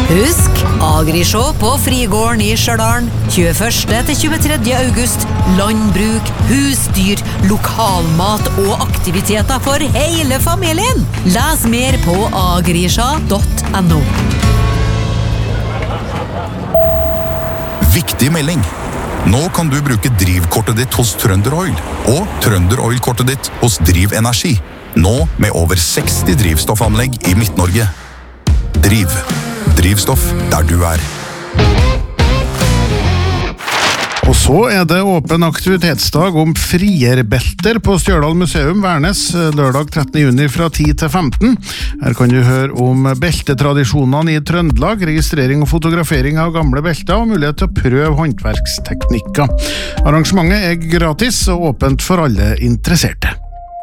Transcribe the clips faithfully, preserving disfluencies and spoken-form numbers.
Husk, Agrishow på Frigården i Stjørdalen, tjueførste til tjuetredje august. Landbruk, husdyr, lokalmat og aktiviteter for hele familien. Les mer på agrishow punktum no. Viktig melding. Nå kan du bruke drivkortet ditt hos Trønder Oil og Trønder Oil-kortet ditt hos Driv Energi. Nå med over seksti drivstoffanlegg i Midt-Norge. Driv. Drivstoff der du er. Og så er det åpen aktivitetsdag om frierbelter på Stjørdal Museum Værnes, lørdag trettende juni fra ti til femten. Her kan du høre om beltetradisjonene i Trøndelag, registrering og fotografering av gamle belter og mulighet til å prøve håndverksteknikker. Arrangementet er gratis og åpent for alle interesserte.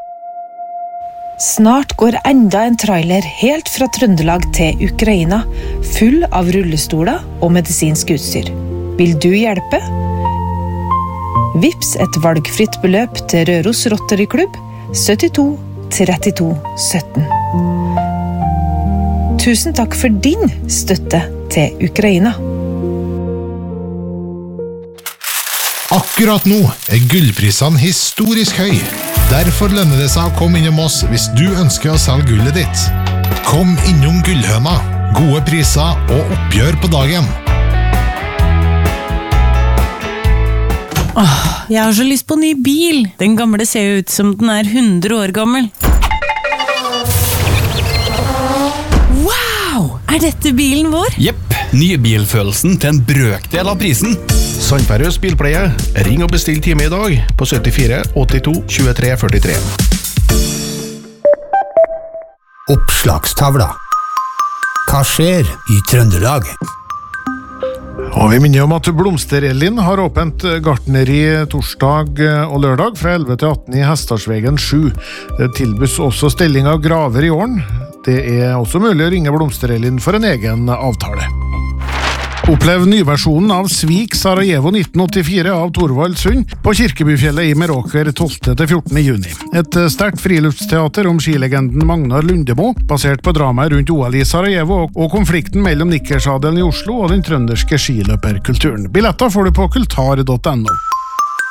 Snart går enda en trailer helt fra Trøndelag til Ukraina, full av rullestoler og medisinsk utstyr. Vil du hjelpe? Vips et valgfritt beløp til Røros Rotary Klubb, syttito trettito sytten. Tusen takk for din støtte til Ukraina. Akkurat nå er gullprisene historisk høy. Derfor lønner det seg å komme innom oss hvis du ønsker å selge gullet ditt. Kom innom Gullhøna. Gode priser og oppgjør på dagen. Åh, jeg har så lyst på ny bil. Den gamle ser jo ut som den er hundre år gammel. Wow! Er dette bilen vår? Jepp, nye bilfølelsen til en brøkdel av prisen. Sandbergs bilpleie. Ring og bestill time i dag på syttifire åttito tjuetre førtitre. Oppslagstavla. Hva skjer i Trøndelag? Og vi minner om at Blomsterellin har åpent gartneri torsdag og lørdag fra elleve til atten i Hestarsvegen sju. Det tilbys også stilling av graver i åren. Det er også mulig å ringe Blomsterellin for en egen avtale. Opplev nyversjonen av Svik Sarajevo nitten åttifire av Torvald Sund på Kirkebyfjellet i Meråker tolvte til fjortende juni. Et sterkt friluftsteater om skilegenden Magnar Lundemo, basert på dramaet rundt O L i Sarajevo og konflikten mellom nikkersadelen i Oslo og den trønderske skiløperkulturen. Billetter får du på kultar punktum no.